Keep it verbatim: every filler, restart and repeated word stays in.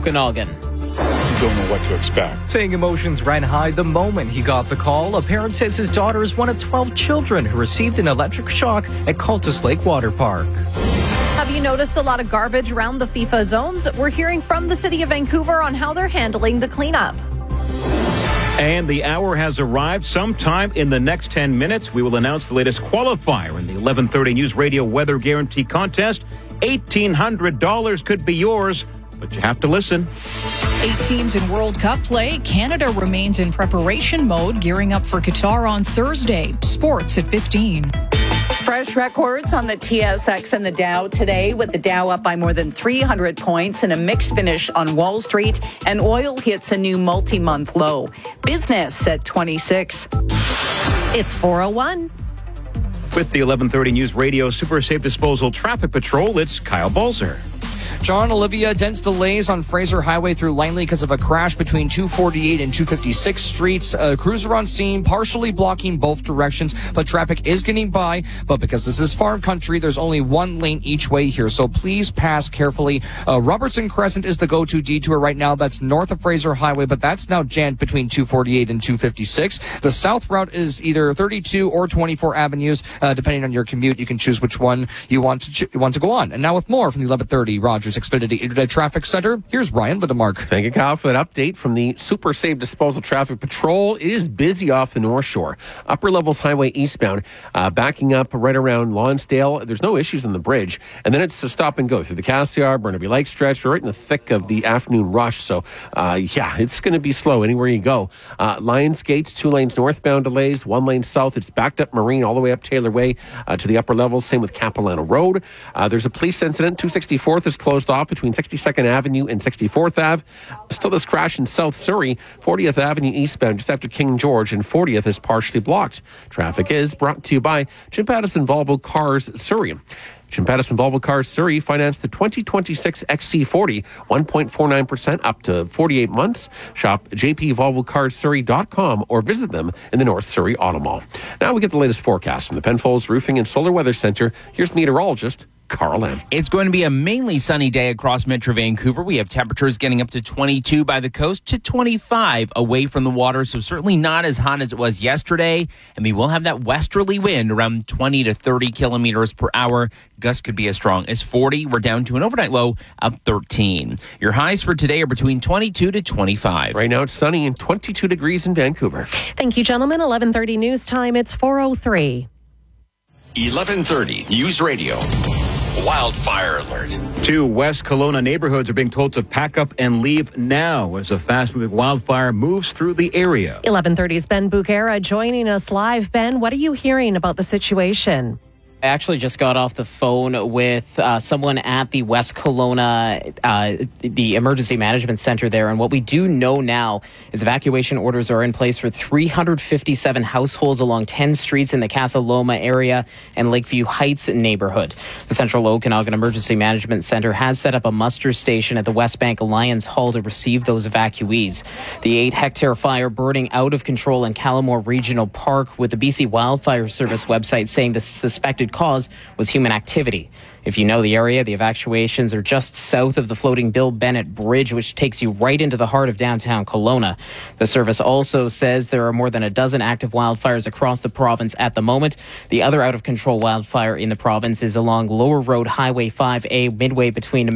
Okanagan. Don't know what to expect. Saying emotions ran high the moment he got the call. A parent says his daughter is one of twelve children who received an electric shock at Cultus Lake Water Park. Have you noticed a lot of garbage around the FIFA zones? We're hearing from the City of Vancouver on how they're handling the cleanup. And the hour has arrived. Sometime in the next ten minutes, we will announce the latest qualifier in the eleven thirty News Radio Weather Guarantee Contest. eighteen hundred dollars could be yours, but you have to listen. Eight teams in World Cup play. Canada remains in preparation mode, gearing up for Qatar on Thursday. Sports at fifteen. Fresh records on the T S X and the Dow today, with the Dow up by more than three hundred points and a mixed finish on Wall Street, and oil hits a new multi-month low. Business at twenty-six. It's four oh one. With the eleven thirty News Radio Super Safe Disposal Traffic Patrol, it's Kyle Balzer. John, Olivia, dense delays on Fraser Highway through Langley because of a crash between two forty-eight and two fifty-sixth Streets. A cruiser on scene, partially blocking both directions, but traffic is getting by. But because this is farm country, there's only one lane each way here, so please pass carefully. Uh, Robertson Crescent is the go-to detour right now. That's north of Fraser Highway, but that's now jammed between two forty-eight and two fifty-six. The south route is either thirty-two or twenty-four avenues, uh, depending on your commute. You can choose which one you want to ch- want to go on. And now with more from the eleven thirty Rogers Xfinity Internet Traffic Center, here's Ryan Lidemark. Thank you, Kyle, for that update from the Super Safe Disposal Traffic Patrol. It is busy off the North Shore. Upper Levels Highway eastbound, uh, backing up right around Lonsdale. There's no issues on the bridge. And then it's a stop and go through the Cassiar, Burnaby Lake stretch. We're right in the thick of the afternoon rush. So, uh, yeah, it's going to be slow anywhere you go. Uh, Lions Gates, two lanes northbound delays, one lane south. It's backed up Marine all the way up Taylor Way uh, to the upper levels. Same with Capilano Road. Uh, there's a police incident. two sixty-fourth is closed off between sixty-second Avenue and sixty-fourth Ave. Still this crash in South Surrey, fortieth Avenue eastbound just after King George, and fortieth is partially blocked. Traffic is brought to you by Jim Pattison Volvo Cars Surrey. Jim Pattison Volvo Cars Surrey financed the twenty twenty-six X C forty, one point four nine percent up to forty-eight months. Shop j p volvo cars surrey dot com or visit them in the North Surrey Auto Mall. Now we get the latest forecast from the Penfolds Roofing and Solar Weather Center. Here's meteorologist Carl M. It's going to be a mainly sunny day across Metro Vancouver. We have temperatures getting up to twenty-two by the coast to twenty-five away from the water, so certainly not as hot as it was yesterday. And we will have that westerly wind around twenty to thirty kilometers per hour. Gusts could be as strong as forty. We're down to an overnight low of thirteen. Your highs for today are between twenty-two to twenty-five. Right now it's sunny and twenty-two degrees in Vancouver. Thank you, gentlemen. eleven thirty news time. It's four oh three. eleven thirty News Radio. Wildfire alert. Two West Kelowna neighborhoods are being told to pack up and leave now as a fast-moving wildfire moves through the area. eleven thirty's Ben Bugera joining us live. Ben, what are you hearing about the situation? I actually just got off the phone with uh, someone at the West Kelowna, uh, the emergency management center there. And what we do know now is evacuation orders are in place for three hundred fifty-seven households along ten streets in the Casa Loma area and Lakeview Heights neighborhood. The Central Okanagan Emergency Management Center has set up a muster station at the West Bank Lions Hall to receive those evacuees. The eight-hectare fire burning out of control in Callamore Regional Park, with the B C Wildfire Service website saying the suspected cause was human activity. If you know the area, the evacuations are just south of the floating Bill Bennett Bridge, which takes you right into the heart of downtown Kelowna. The service also says there are more than a dozen active wildfires across the province at the moment. The other out-of-control wildfire in the province is along Lower Road Highway five A, midway between